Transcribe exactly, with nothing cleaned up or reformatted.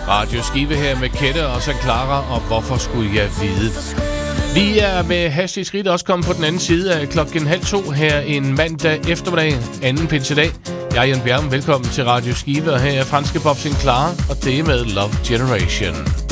Radio Skive her med Kette og Sankt Clara, og hvorfor skulle jeg vide? Vi er med hastige skridt også kommet på den anden side af klokken halv to her en mandag eftermiddag, anden pinsedag. Jeg er Jan Bjerg, velkommen til Radio Skive, og her er franske Bob Sinclair, og det er med Love Generation.